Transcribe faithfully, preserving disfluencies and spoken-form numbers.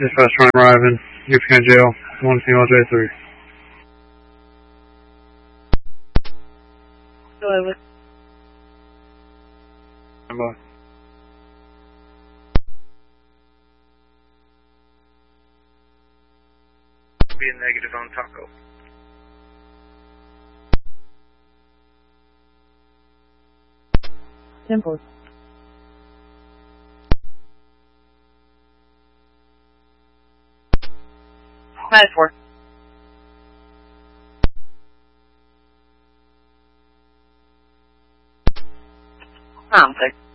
Dispatch trying arriving. You're in jail. One female J three. Hello. Bye. Be a negative on Taco. Temple. Five four. Round six.